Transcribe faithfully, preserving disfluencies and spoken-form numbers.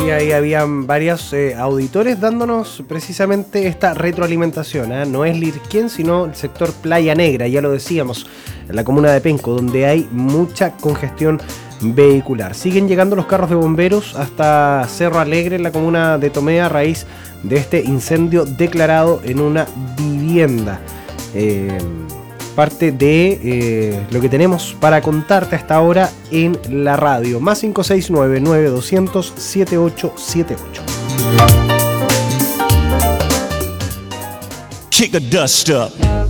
Sí, ahí habían varios eh, auditores dándonos precisamente esta retroalimentación, ¿eh? No es Lirquén, sino el sector Playa Negra, ya lo decíamos, en la comuna de Penco, donde hay mucha congestión vehicular. Siguen llegando los carros de bomberos hasta Cerro Alegre, en la comuna de Tomé, a raíz de este incendio declarado en una vivienda. Eh, parte de eh, lo que tenemos para contarte hasta ahora en la radio. Más cinco seis nueve, nueve doscientos, setenta y ocho setenta y ocho. Kick a dust up.